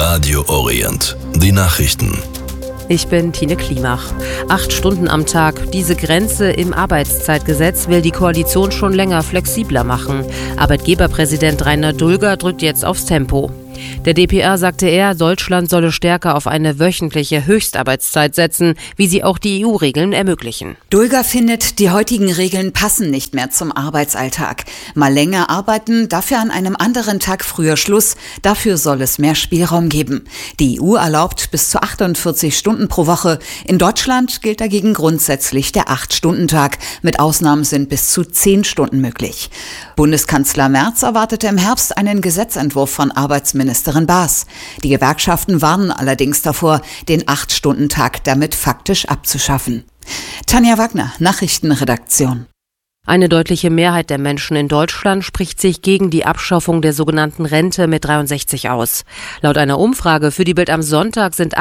Radio Orient. Die Nachrichten. Ich bin Tine Klimach. 8 Stunden am Tag. Diese Grenze im Arbeitszeitgesetz will die Koalition schon länger flexibler machen. Arbeitgeberpräsident Rainer Dulger drückt jetzt aufs Tempo. Der dpr sagte Deutschland solle stärker auf eine wöchentliche Höchstarbeitszeit setzen, wie sie auch die EU-Regeln ermöglichen. Dulger findet, die heutigen Regeln passen nicht mehr zum Arbeitsalltag. Mal länger arbeiten, dafür an einem anderen Tag früher Schluss. Dafür soll es mehr Spielraum geben. Die EU erlaubt bis zu 48 Stunden pro Woche. In Deutschland gilt dagegen grundsätzlich der 8-Stunden-Tag. Mit Ausnahmen sind bis zu 10 Stunden möglich. Bundeskanzler Merz erwartete im Herbst einen Gesetzentwurf von Arbeitsministerin Baas. Die Gewerkschaften warnen allerdings davor, den 8-Stunden-Tag damit faktisch abzuschaffen. Tanja Wagner, Nachrichtenredaktion. Eine deutliche Mehrheit der Menschen in Deutschland spricht sich gegen die Abschaffung der sogenannten Rente mit 63 aus. Laut einer Umfrage für die Bild am Sonntag sind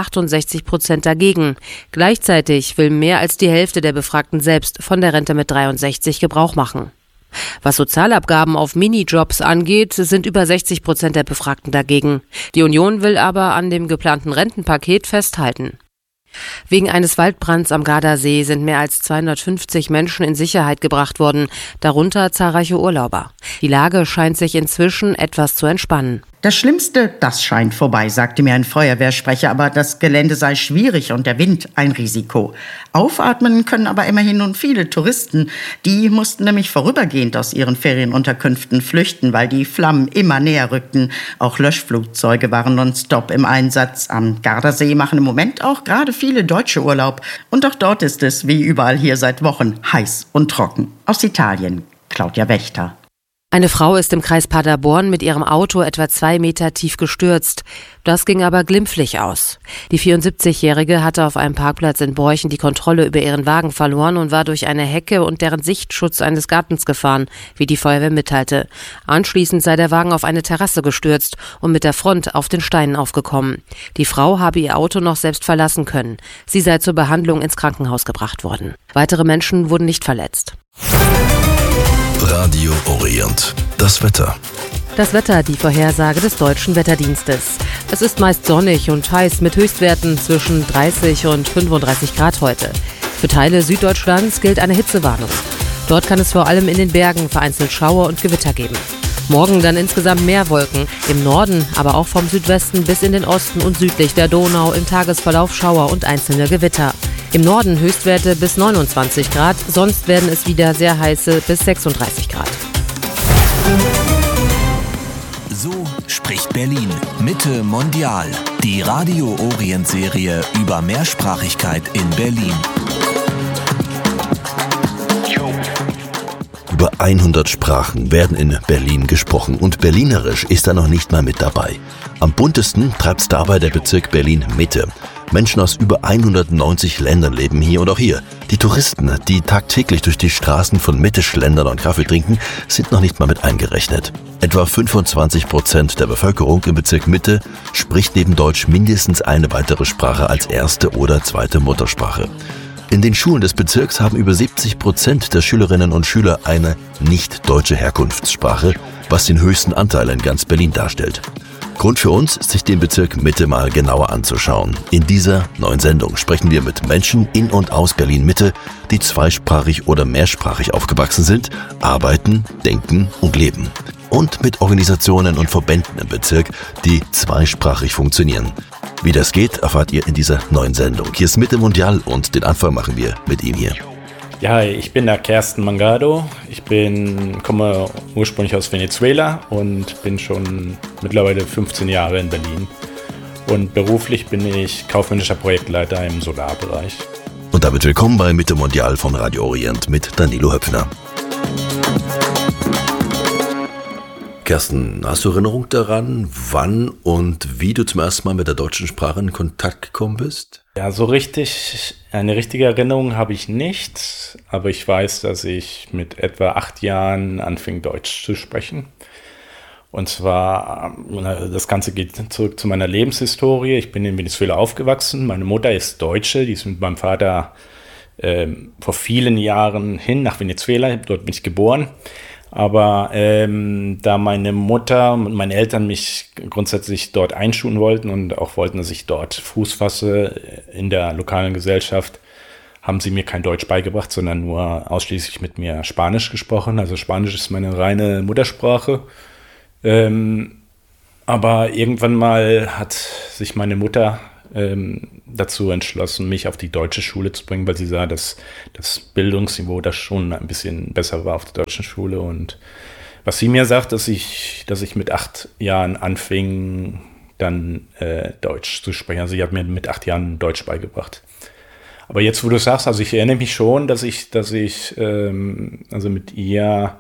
68% dagegen. Gleichzeitig will mehr als die Hälfte der Befragten selbst von der Rente mit 63 Gebrauch machen. Was Sozialabgaben auf Minijobs angeht, sind über 60% der Befragten dagegen. Die Union will aber an dem geplanten Rentenpaket festhalten. Wegen eines Waldbrands am Gardasee sind mehr als 250 Menschen in Sicherheit gebracht worden, darunter zahlreiche Urlauber. Die Lage scheint sich inzwischen etwas zu entspannen. Das Schlimmste, das scheint vorbei, sagte mir ein Feuerwehrsprecher, aber das Gelände sei schwierig und der Wind ein Risiko. Aufatmen können aber immerhin nun viele Touristen. Die mussten nämlich vorübergehend aus ihren Ferienunterkünften flüchten, weil die Flammen immer näher rückten. Auch Löschflugzeuge waren nonstop im Einsatz. Am Gardasee machen im Moment auch gerade viele Deutsche Urlaub. Und auch dort ist es, wie überall hier seit Wochen, heiß und trocken. Aus Italien, Claudia Wächter. Eine Frau ist im Kreis Paderborn mit ihrem Auto etwa 2 Meter tief gestürzt. Das ging aber glimpflich aus. Die 74-Jährige hatte auf einem Parkplatz in Borchen die Kontrolle über ihren Wagen verloren und war durch eine Hecke und deren Sichtschutz eines Gartens gefahren, wie die Feuerwehr mitteilte. Anschließend sei der Wagen auf eine Terrasse gestürzt und mit der Front auf den Steinen aufgekommen. Die Frau habe ihr Auto noch selbst verlassen können. Sie sei zur Behandlung ins Krankenhaus gebracht worden. Weitere Menschen wurden nicht verletzt. Radio Orient. Das Wetter. Das Wetter, die Vorhersage des Deutschen Wetterdienstes. Es ist meist sonnig und heiß mit Höchstwerten zwischen 30 und 35 Grad heute. Für Teile Süddeutschlands gilt eine Hitzewarnung. Dort kann es vor allem in den Bergen vereinzelt Schauer und Gewitter geben. Morgen dann insgesamt mehr Wolken. Im Norden, aber auch vom Südwesten bis in den Osten und südlich der Donau im Tagesverlauf Schauer und einzelne Gewitter. Im Norden Höchstwerte bis 29 Grad, sonst werden es wieder sehr heiße bis 36 Grad. So spricht Berlin. Mitte mondial. Die Radio Orient Serie über Mehrsprachigkeit in Berlin. Über 100 Sprachen werden in Berlin gesprochen und Berlinerisch ist da noch nicht mal mit dabei. Am buntesten treibt's dabei der Bezirk Berlin-Mitte. Menschen aus über 190 Ländern leben hier und auch hier. Die Touristen, die tagtäglich durch die Straßen von Mitte schlendern und Kaffee trinken, sind noch nicht mal mit eingerechnet. Etwa 25% der Bevölkerung im Bezirk Mitte spricht neben Deutsch mindestens eine weitere Sprache als erste oder zweite Muttersprache. In den Schulen des Bezirks haben über 70% der Schülerinnen und Schüler eine nicht deutsche Herkunftssprache, was den höchsten Anteil in ganz Berlin darstellt. Grund für uns, sich den Bezirk Mitte mal genauer anzuschauen. In dieser neuen Sendung sprechen wir mit Menschen in und aus Berlin-Mitte, die zweisprachig oder mehrsprachig aufgewachsen sind, arbeiten, denken und leben. Und mit Organisationen und Verbänden im Bezirk, die zweisprachig funktionieren. Wie das geht, erfahrt ihr in dieser neuen Sendung. Hier ist Mitte Mondial und den Anfang machen wir mit ihm hier. Ja, ich bin der Kersten Mangado. Ich komme ursprünglich aus Venezuela und bin schon mittlerweile 15 Jahre in Berlin. Und beruflich bin ich kaufmännischer Projektleiter im Solarbereich. Und damit willkommen bei Mitte Mondial von Radio Orient mit Danilo Höpfner. Kersten, hast du Erinnerung daran, wann und wie du zum ersten Mal mit der deutschen Sprache in Kontakt gekommen bist? Ja, so richtig, eine richtige Erinnerung habe ich nicht, aber ich weiß, dass ich mit etwa 8 Jahren anfing, Deutsch zu sprechen. Und zwar, das Ganze geht zurück zu meiner Lebenshistorie. Ich bin in Venezuela aufgewachsen. Meine Mutter ist Deutsche, die ist mit meinem Vater vor vielen Jahren hin nach Venezuela. Dort bin ich geboren. Aber da meine Mutter und meine Eltern mich grundsätzlich dort einschulen wollten und auch wollten, dass ich dort Fuß fasse in der lokalen Gesellschaft, haben sie mir kein Deutsch beigebracht, sondern nur ausschließlich mit mir Spanisch gesprochen. Also Spanisch ist meine reine Muttersprache. Aber irgendwann mal hat sich meine Mutter dazu entschlossen, mich auf die deutsche Schule zu bringen, weil sie sah, dass das Bildungsniveau da schon ein bisschen besser war auf der deutschen Schule. Und was sie mir sagt, dass ich mit 8 Jahren anfing, dann Deutsch zu sprechen. Also sie hat mir mit 8 Jahren Deutsch beigebracht. Aber jetzt, wo du sagst, also ich erinnere mich schon, dass ich also mit ihr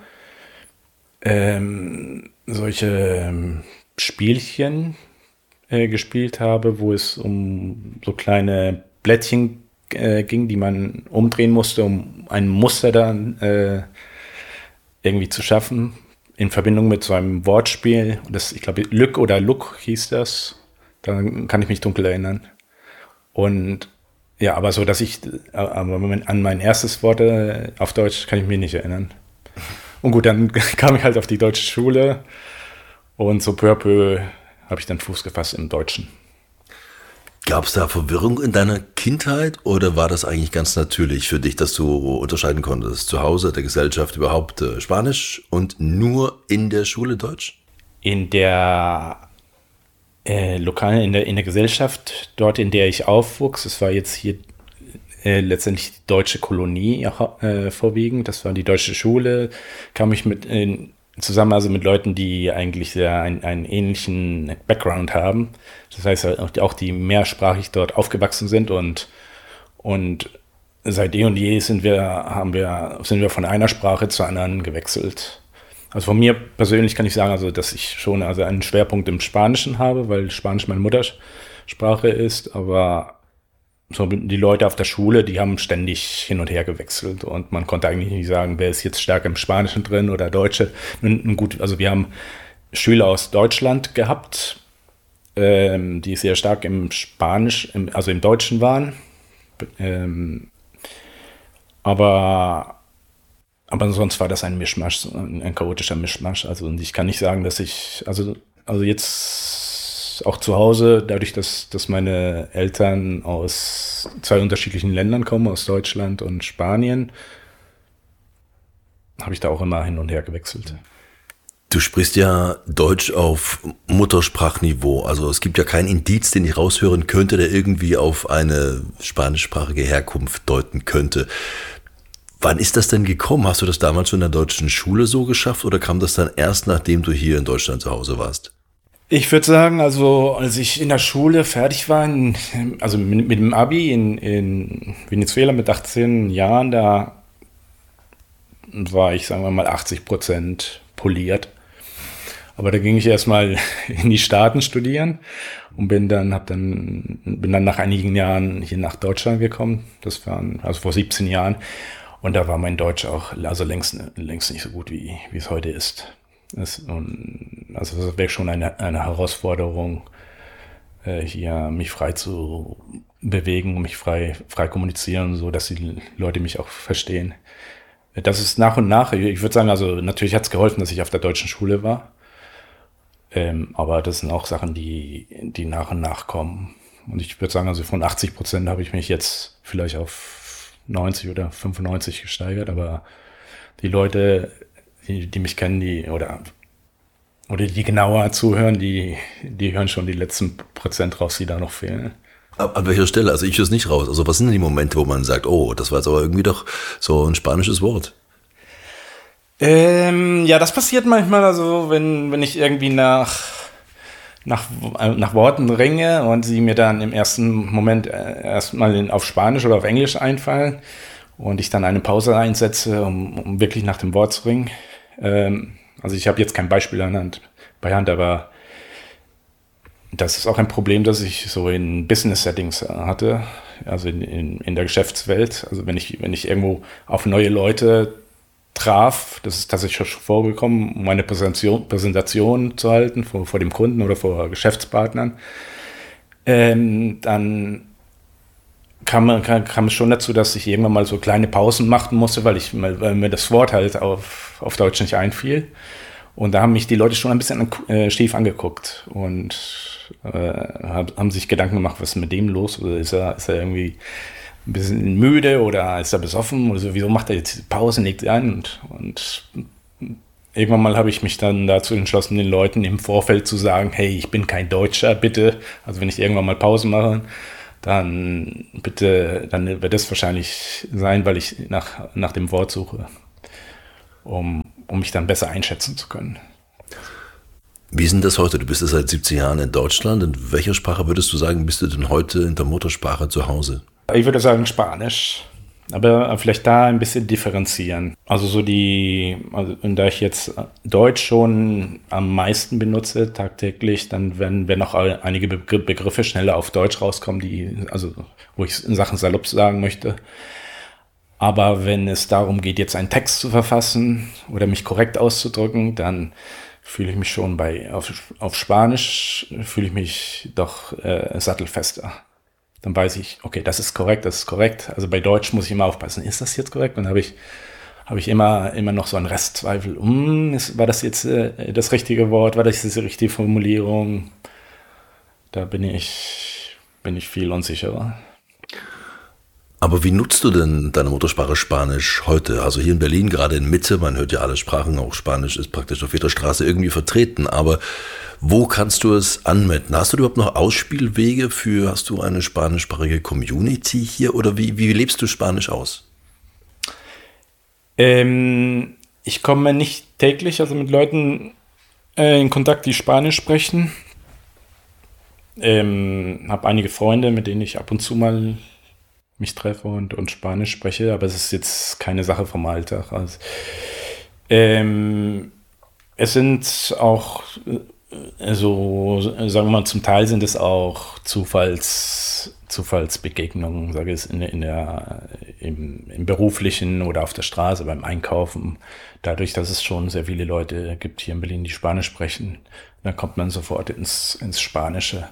solche Spielchen gespielt habe, wo es um so kleine Blättchen ging, die man umdrehen musste, um ein Muster dann irgendwie zu schaffen, in Verbindung mit so einem Wortspiel. Ich glaube, Lück oder Luck hieß das. Da kann ich mich dunkel erinnern. Und ja, aber so, dass an mein erstes Wort auf Deutsch kann ich mich nicht erinnern. Und gut, dann kam ich halt auf die deutsche Schule und so peu à peu habe ich dann Fuß gefasst im Deutschen. Gab es da Verwirrung in deiner Kindheit oder war das eigentlich ganz natürlich für dich, dass du unterscheiden konntest? Zu Hause, der Gesellschaft überhaupt Spanisch und nur in der Schule Deutsch? In der lokalen, in der Gesellschaft, dort in der ich aufwuchs, das war jetzt hier letztendlich die deutsche Kolonie vorwiegend, das war die deutsche Schule, kam ich zusammen also mit Leuten, die eigentlich einen ähnlichen Background haben. Das heißt auch die mehrsprachig dort aufgewachsen sind und seit eh und je sind wir von einer Sprache zur anderen gewechselt. Also von mir persönlich kann ich sagen, also dass ich schon also einen Schwerpunkt im Spanischen habe, weil Spanisch meine Muttersprache ist, aber so die Leute auf der Schule, die haben ständig hin und her gewechselt und man konnte eigentlich nicht sagen, wer ist jetzt stärker im Spanischen drin oder Deutsche. Nun gut, also wir haben Schüler aus Deutschland gehabt, die sehr stark im Deutschen waren, aber sonst war das ein Mischmasch, ein chaotischer Mischmasch. Also und ich kann nicht sagen, dass ich, also jetzt auch zu Hause, dadurch, dass meine Eltern aus 2 unterschiedlichen Ländern kommen, aus Deutschland und Spanien, habe ich da auch immer hin und her gewechselt. Du sprichst ja Deutsch auf Muttersprachniveau. Also es gibt ja keinen Indiz, den ich raushören könnte, der irgendwie auf eine spanischsprachige Herkunft deuten könnte. Wann ist das denn gekommen? Hast du das damals schon in der deutschen Schule so geschafft oder kam das dann erst, nachdem du hier in Deutschland zu Hause warst? Ich würde sagen, also als ich in der Schule fertig war, also mit dem Abi in Venezuela mit 18 Jahren, da war ich, sagen wir mal, 80% poliert. Aber da ging ich erstmal in die Staaten studieren und bin dann nach einigen Jahren hier nach Deutschland gekommen. Das waren also vor 17 Jahren. Und da war mein Deutsch auch also längst nicht so gut, wie es heute ist. Das wäre schon eine Herausforderung, hier mich frei zu bewegen, mich frei kommunizieren, so dass die Leute mich auch verstehen. Das ist nach und nach, ich würde sagen, also natürlich hat es geholfen, dass ich auf der deutschen Schule war, aber das sind auch Sachen, die nach und nach kommen. Und ich würde sagen, also von 80% habe ich mich jetzt vielleicht auf 90 oder 95 gesteigert, aber die Leute, die mich kennen, oder die genauer zuhören, die hören schon die letzten Prozent raus, die da noch fehlen. An welcher Stelle? Also ich höre es nicht raus. Also was sind denn die Momente, wo man sagt, oh, das war jetzt aber irgendwie doch so ein spanisches Wort? Ja, das passiert manchmal, also wenn ich irgendwie nach Worten ringe und sie mir dann im ersten Moment erstmal auf Spanisch oder auf Englisch einfallen und ich dann eine Pause einsetze, um wirklich nach dem Wort zu ringen. Also ich habe jetzt kein Beispiel bei Hand, aber das ist auch ein Problem, das ich so in Business-Settings hatte, also in der Geschäftswelt. Also wenn ich irgendwo auf neue Leute traf, das ist tatsächlich schon vorgekommen, um eine Präsentation zu halten vor dem Kunden oder vor Geschäftspartnern, dann kam es schon dazu, dass ich irgendwann mal so kleine Pausen machen musste, weil mir das Wort halt auf Deutsch nicht einfiel. Und da haben mich die Leute schon ein bisschen schief angeguckt und haben sich Gedanken gemacht, was ist mit dem los? Oder ist er irgendwie ein bisschen müde oder ist er besoffen? Oder so, wieso macht er jetzt Pausen, legt ein? Und irgendwann mal habe ich mich dann dazu entschlossen, den Leuten im Vorfeld zu sagen, hey, ich bin kein Deutscher, bitte. Also wenn ich irgendwann mal Pausen mache, dann wird das wahrscheinlich sein, weil ich nach dem Wort suche, um mich dann besser einschätzen zu können. Wie ist denn das heute? Du bist ja seit 17 Jahren in Deutschland. In welcher Sprache würdest du sagen, bist du denn heute in der Muttersprache zu Hause? Ich würde sagen Spanisch, aber vielleicht da ein bisschen differenzieren. Also da ich jetzt Deutsch schon am meisten benutze tagtäglich, dann werden auch einige Begriffe schneller auf Deutsch rauskommen, wo ich in Sachen salopp sagen möchte. Aber wenn es darum geht, jetzt einen Text zu verfassen oder mich korrekt auszudrücken, dann fühle ich mich schon auf Spanisch fühle ich mich doch sattelfester. Dann weiß ich, okay, das ist korrekt. Also bei Deutsch muss ich immer aufpassen, ist das jetzt korrekt? Und dann habe ich immer noch so einen Restzweifel. War das jetzt das richtige Wort? War das jetzt die richtige Formulierung? Da bin ich viel unsicherer. Aber wie nutzt du denn deine Muttersprache Spanisch heute? Also hier in Berlin, gerade in Mitte, man hört ja alle Sprachen, auch Spanisch ist praktisch auf jeder Straße irgendwie vertreten. Aber wo kannst du es anwenden? Hast du überhaupt noch Ausspielwege hast du eine spanischsprachige Community hier oder wie lebst du Spanisch aus? Ich komme nicht täglich mit Leuten in Kontakt, die Spanisch sprechen. Habe einige Freunde, mit denen ich ab und zu mal mich treffe und Spanisch spreche, aber es ist jetzt keine Sache vom Alltag. Also, es sind auch sagen wir mal, zum Teil sind es auch Zufallsbegegnungen, sage ich, im Beruflichen oder auf der Straße, beim Einkaufen. Dadurch, dass es schon sehr viele Leute gibt hier in Berlin, die Spanisch sprechen, dann kommt man sofort ins Spanische.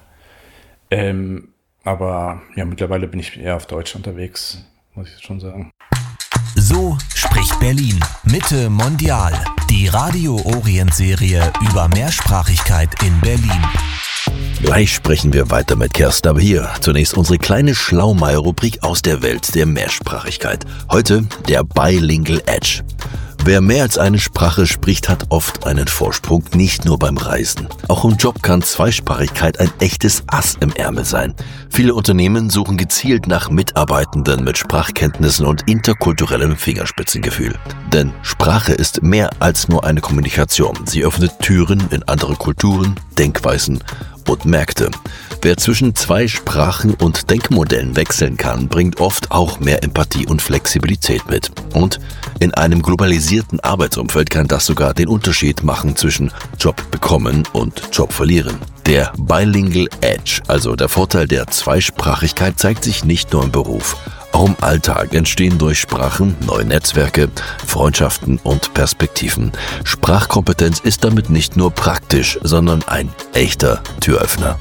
Aber ja, mittlerweile bin ich eher auf Deutsch unterwegs, muss ich schon sagen. So spricht Berlin. Mitte Mondial. Die Radio-Orient-Serie über Mehrsprachigkeit in Berlin. Gleich sprechen wir weiter mit Kerstin, aber hier zunächst unsere kleine Schlaumeier-Rubrik aus der Welt der Mehrsprachigkeit. Heute der Bilingual Edge. Wer mehr als eine Sprache spricht, hat oft einen Vorsprung, nicht nur beim Reisen. Auch im Job kann Zweisprachigkeit ein echtes Ass im Ärmel sein. Viele Unternehmen suchen gezielt nach Mitarbeitenden mit Sprachkenntnissen und interkulturellem Fingerspitzengefühl. Denn Sprache ist mehr als nur eine Kommunikation. Sie öffnet Türen in andere Kulturen, Denkweisen und Märkte. Wer zwischen zwei Sprachen und Denkmodellen wechseln kann, bringt oft auch mehr Empathie und Flexibilität mit. Und in einem globalisierten Arbeitsumfeld kann das sogar den Unterschied machen zwischen Job bekommen und Job verlieren. Der Bilingual Edge, also der Vorteil der Zweisprachigkeit, zeigt sich nicht nur im Beruf. Auch im Alltag entstehen durch Sprachen neue Netzwerke, Freundschaften und Perspektiven. Sprachkompetenz ist damit nicht nur praktisch, sondern ein echter Türöffner.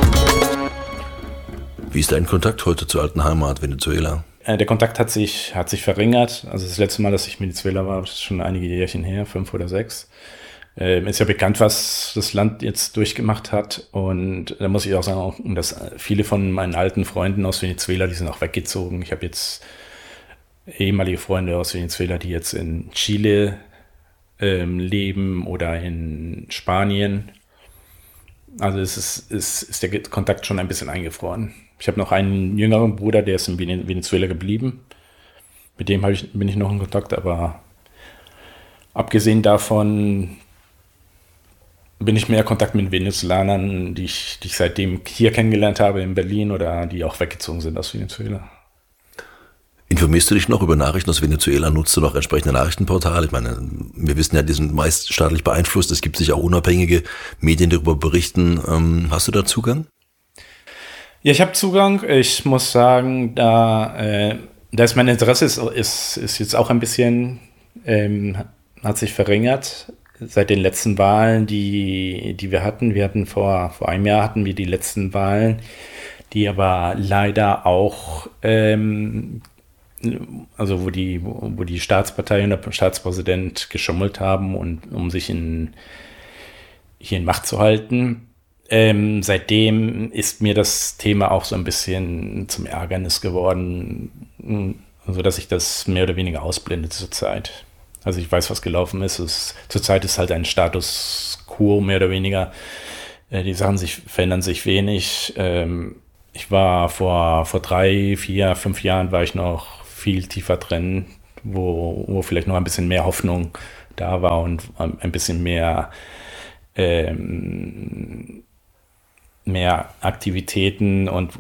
Wie ist dein Kontakt heute zur alten Heimat, Venezuela? Der Kontakt hat sich verringert. Also das letzte Mal, dass ich in Venezuela war, das ist schon einige Jährchen her, 5 oder 6. Ist ja bekannt, was das Land jetzt durchgemacht hat. Und da muss ich auch sagen, dass viele von meinen alten Freunden aus Venezuela, die sind auch weggezogen. Ich habe jetzt ehemalige Freunde aus Venezuela, die jetzt in Chile leben oder in Spanien. Also ist der Kontakt schon ein bisschen eingefroren. Ich habe noch einen jüngeren Bruder, der ist in Venezuela geblieben. Mit dem bin ich noch in Kontakt, aber abgesehen davon bin ich mehr in Kontakt mit Venezolanern, die ich seitdem hier kennengelernt habe in Berlin oder die auch weggezogen sind aus Venezuela. Informierst du dich noch über Nachrichten aus Venezuela? Nutzt du noch entsprechende Nachrichtenportale? Ich meine, wir wissen ja, die sind meist staatlich beeinflusst. Es gibt sicher auch unabhängige Medien, die darüber berichten. Hast du da Zugang? Ja, ich habe Zugang. Ich muss sagen, da ist mein Interesse ist jetzt auch ein bisschen, hat sich verringert. Seit den letzten Wahlen, die wir hatten. Wir hatten vor einem Jahr hatten wir die letzten Wahlen. die aber leider auch, also wo die Staatspartei und der Staatspräsident geschummelt haben, und um sich hier in Macht zu halten. Seitdem ist mir das Thema auch so ein bisschen zum Ärgernis geworden, sodass ich das mehr oder weniger ausblende zurzeit. Also ich weiß, was gelaufen ist. Zurzeit ist halt ein Status quo, mehr oder weniger. Die Sachen verändern sich wenig. Ich war vor 3, 4, 5 Jahren war ich noch viel tiefer drin, wo vielleicht noch ein bisschen mehr Hoffnung da war und ein bisschen mehr Aktivitäten und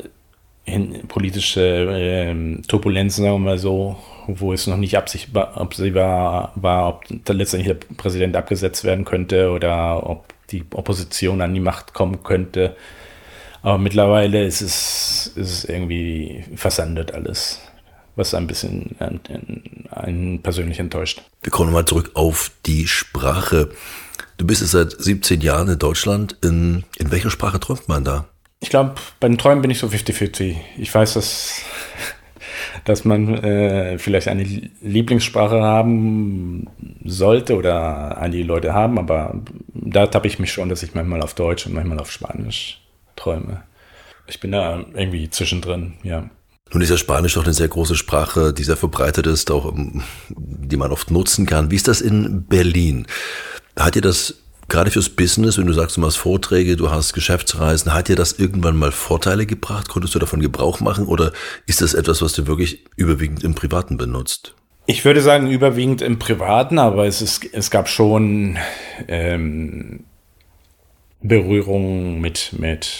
politische Turbulenzen, sagen wir mal so, wo es noch nicht absehbar war, ob letztendlich der Präsident abgesetzt werden könnte oder ob die Opposition an die Macht kommen könnte. Aber mittlerweile ist es irgendwie versandet alles, was ein bisschen einen persönlich enttäuscht. Wir kommen mal zurück auf die Sprache. Du bist jetzt seit 17 Jahren in Deutschland. In welcher Sprache träumt man da? Ich glaube, bei den Träumen bin ich so 50-50. Ich weiß, dass man vielleicht eine Lieblingssprache haben sollte oder einige Leute haben, aber da tappe ich mich schon, dass ich manchmal auf Deutsch und manchmal auf Spanisch träume. Ich bin da irgendwie zwischendrin, ja. Nun ist ja Spanisch doch eine sehr große Sprache, die sehr verbreitet ist, auch die man oft nutzen kann. Wie ist das in Berlin? Hat dir das gerade fürs Business, wenn du sagst, du machst Vorträge, du hast Geschäftsreisen, hat dir das irgendwann mal Vorteile gebracht? Konntest du davon Gebrauch machen oder ist das etwas, was du wirklich überwiegend im Privaten benutzt? Ich würde sagen, überwiegend im Privaten, aber es gab schon Berührungen mit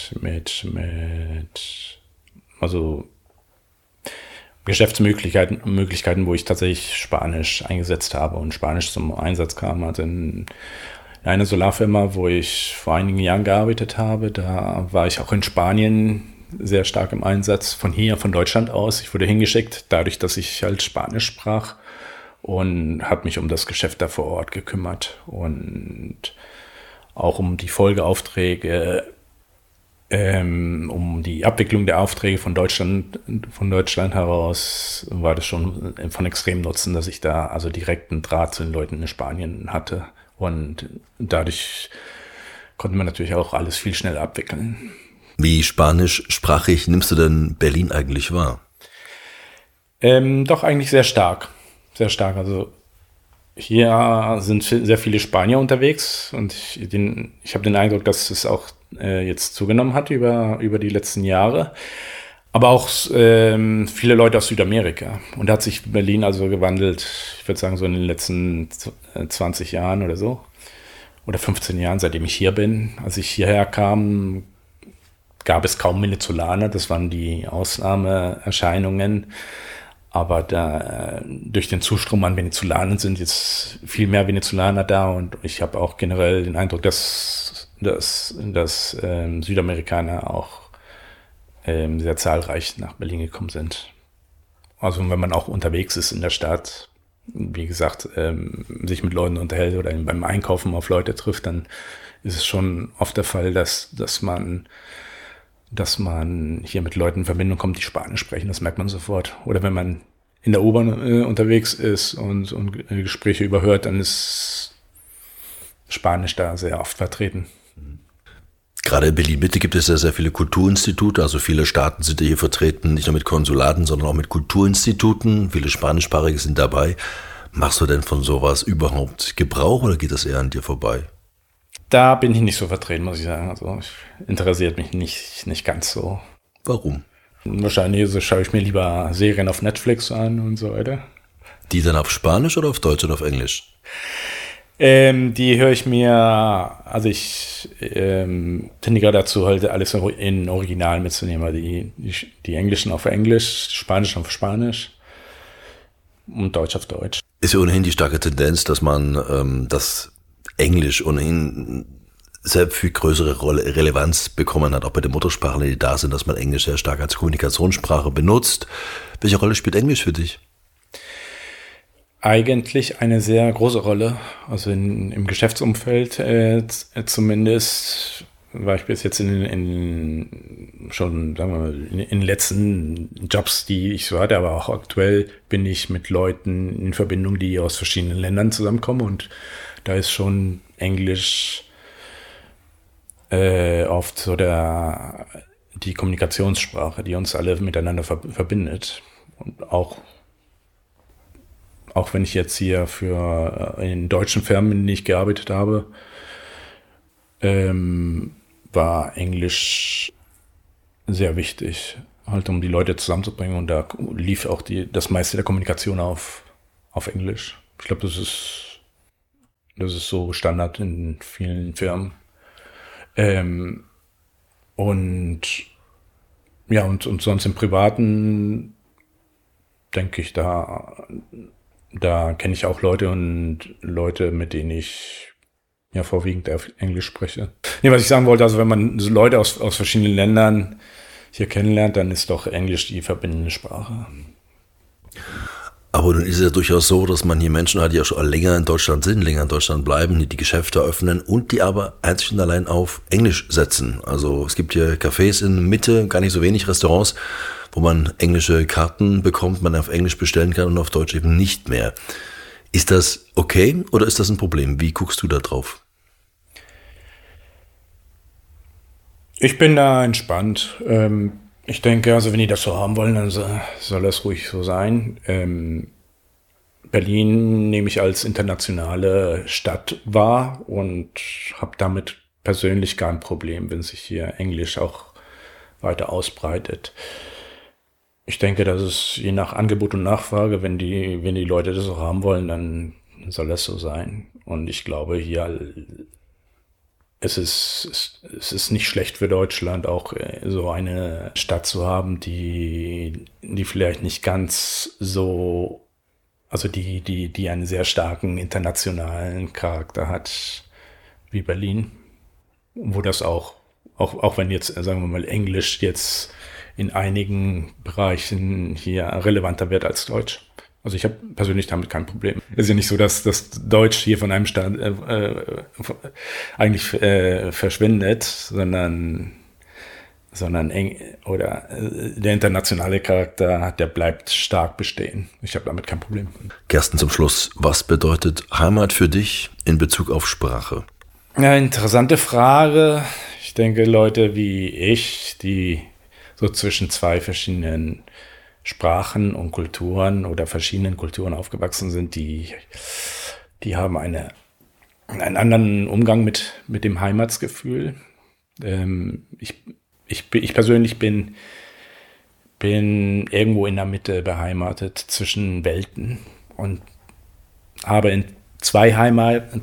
also Geschäftsmöglichkeiten, wo ich tatsächlich Spanisch eingesetzt habe und Spanisch zum Einsatz kam. Also in einer Solarfirma, wo ich vor einigen Jahren gearbeitet habe, da war ich auch in Spanien sehr stark im Einsatz, von Deutschland aus. Ich wurde hingeschickt, dadurch, dass ich halt Spanisch sprach, und habe mich um das Geschäft da vor Ort gekümmert und auch um die Folgeaufträge, um die Abwicklung der Aufträge von Deutschland heraus war das schon von extremem Nutzen, dass ich da also direkten Draht zu den Leuten in Spanien hatte, und dadurch konnte man natürlich auch alles viel schneller abwickeln. Wie spanischsprachig nimmst du denn Berlin eigentlich wahr? Doch eigentlich sehr stark. Sehr stark. Also hier sind sehr viele Spanier unterwegs, und ich habe den Eindruck, dass es auch jetzt zugenommen hat über die letzten Jahre. Aber auch viele Leute aus Südamerika. Und da hat sich Berlin also gewandelt, ich würde sagen so in den letzten 20 Jahren oder so. Oder 15 Jahren, seitdem ich hier bin. Als ich hierher kam, gab es kaum Venezolaner. Das waren die Ausnahmeerscheinungen. Aber durch den Zustrom an Venezolanern sind jetzt viel mehr Venezolaner da. Und ich habe auch generell den Eindruck, dass Südamerikaner auch sehr zahlreich nach Berlin gekommen sind. Also wenn man auch unterwegs ist in der Stadt, wie gesagt, sich mit Leuten unterhält oder beim Einkaufen auf Leute trifft, dann ist es schon oft der Fall, dass man hier mit Leuten in Verbindung kommt, die Spanisch sprechen. Das merkt man sofort. Oder wenn man in der U-Bahn unterwegs ist und Gespräche überhört, dann ist Spanisch da sehr oft vertreten. Gerade in Berlin-Mitte gibt es ja sehr viele Kulturinstitute, also viele Staaten sind ja hier vertreten, nicht nur mit Konsulaten, sondern auch mit Kulturinstituten. Viele Spanischsprachige sind dabei. Machst du denn von sowas überhaupt Gebrauch oder geht das eher an dir vorbei? Da bin ich nicht so vertreten, muss ich sagen. Also interessiert mich nicht ganz so. Warum? Wahrscheinlich schaue ich mir lieber Serien auf Netflix an und so weiter. Die dann auf Spanisch oder auf Deutsch oder auf Englisch? Die höre ich mir, also ich tendiere dazu, halt alles in Original mitzunehmen, also die Englischen auf Englisch, Spanisch auf Spanisch und Deutsch auf Deutsch. Ist ja ohnehin die starke Tendenz, dass man das Englisch ohnehin sehr viel größere Relevanz bekommen hat, auch bei den Muttersprachlern, die da sind, dass man Englisch sehr stark als Kommunikationssprache benutzt. Welche Rolle spielt Englisch für dich? Eigentlich eine sehr große Rolle, also im Geschäftsumfeld zumindest war ich bis jetzt in schon, sagen wir mal, in den letzten Jobs, die ich so hatte, aber auch aktuell bin ich mit Leuten in Verbindung, die aus verschiedenen Ländern zusammenkommen, und da ist schon Englisch oft so die Kommunikationssprache, die uns alle miteinander verbindet. Und auch wenn ich jetzt hier in deutschen Firmen, in denen ich gearbeitet habe, war Englisch sehr wichtig, halt um die Leute zusammenzubringen, und da lief auch das meiste der Kommunikation auf Englisch. Ich glaube, das ist so Standard in vielen Firmen. Und sonst im Privaten denke ich, da kenne ich auch Leute mit denen ich ja vorwiegend auf Englisch spreche. Nee, was ich sagen wollte, also wenn man so Leute aus verschiedenen Ländern hier kennenlernt, dann ist doch Englisch die verbindende Sprache. Aber nun ist es ja durchaus so, dass man hier Menschen hat, die auch schon länger in Deutschland sind, länger in Deutschland bleiben, die Geschäfte eröffnen und die aber einzig und allein auf Englisch setzen. Also es gibt hier Cafés in Mitte, gar nicht so wenig Restaurants, wo man englische Karten bekommt, man auf Englisch bestellen kann und auf Deutsch eben nicht mehr. Ist das okay oder ist das ein Problem? Wie guckst du da drauf? Ich bin da entspannt. Ich denke, also wenn die das so haben wollen, dann soll das ruhig so sein. Berlin nehme ich als internationale Stadt wahr und habe damit persönlich gar ein Problem, wenn sich hier Englisch auch weiter ausbreitet. Ich denke, dass es je nach Angebot und Nachfrage, wenn die Leute das auch haben wollen, dann soll das so sein. Und ich glaube, hier es ist nicht schlecht für Deutschland, auch so eine Stadt zu haben, die vielleicht nicht ganz so, also die einen sehr starken internationalen Charakter hat wie Berlin. Wo das auch wenn jetzt, sagen wir mal, Englisch jetzt in einigen Bereichen hier relevanter wird als Deutsch. Also ich habe persönlich damit kein Problem. Es ist ja nicht so, dass das Deutsch hier von einem Staat eigentlich verschwindet, sondern der internationale Charakter, der bleibt stark bestehen. Ich habe damit kein Problem. Kersten, zum Schluss, was bedeutet Heimat für dich in Bezug auf Sprache? Ja, interessante Frage. Ich denke, Leute wie ich, die so zwischen zwei verschiedenen Sprachen und Kulturen oder verschiedenen Kulturen aufgewachsen sind, die haben einen anderen Umgang mit dem Heimatsgefühl. Ich persönlich bin irgendwo in der Mitte beheimatet zwischen Welten und habe in zwei Heimaten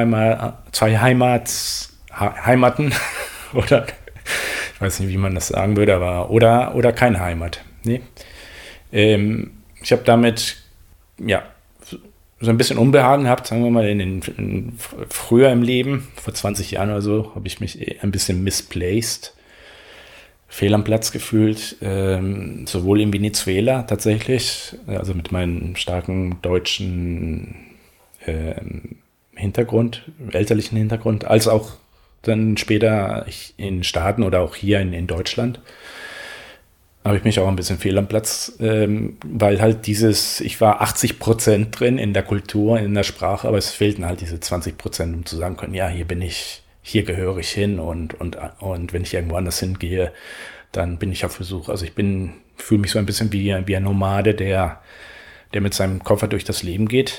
oder ich weiß nicht, wie man das sagen würde, aber oder keine Heimat. Nee. Ich habe damit so ein bisschen Unbehagen gehabt, sagen wir mal, früher im Leben, vor 20 Jahren oder so, habe ich mich ein bisschen misplaced, fehl am Platz gefühlt, sowohl in Venezuela tatsächlich, also mit meinem starken deutschen Hintergrund, elterlichen Hintergrund, als auch dann später in Staaten oder auch hier in Deutschland. Habe ich mich auch ein bisschen fehl am Platz, weil halt ich war 80% drin in der Kultur, in der Sprache, aber es fehlten halt diese 20%, um zu sagen können, ja, hier bin ich, hier gehöre ich hin und wenn ich irgendwo anders hingehe, dann bin ich auf Besuch. Also ich fühle mich so ein bisschen wie ein Nomade, der mit seinem Koffer durch das Leben geht.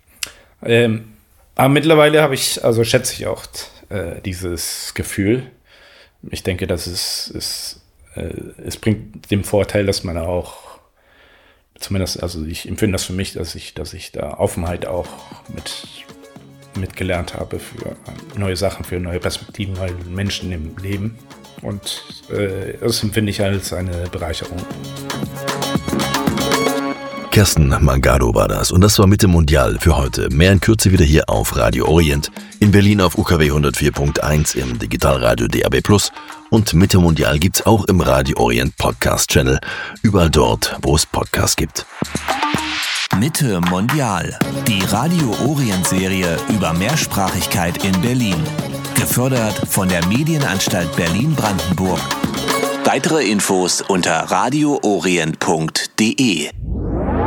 Aber mittlerweile schätze ich auch dieses Gefühl. Ich denke, dass es bringt den Vorteil, dass man auch, zumindest, also ich empfinde das für mich, dass ich da Offenheit auch mitgelernt habe für neue Sachen, für neue Perspektiven, neue Menschen im Leben. Und das empfinde ich als eine Bereicherung. Kersten Mangado war das und das war Mitte Mondial für heute. Mehr in Kürze wieder hier auf Radio Orient, in Berlin auf UKW 104.1 im Digitalradio DAB+ und Mitte Mondial gibt's auch im Radio Orient Podcast Channel, überall dort, wo es Podcasts gibt. Mitte Mondial, die Radio Orient Serie über Mehrsprachigkeit in Berlin, gefördert von der Medienanstalt Berlin-Brandenburg. Weitere Infos unter radioorient.de.